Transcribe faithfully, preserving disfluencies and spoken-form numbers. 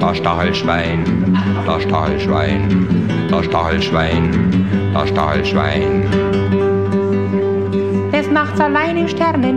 das Stachelschwein, das Stachelschwein, das Stachelschwein, das Stachelschwein. Des Nachts allein im Sternen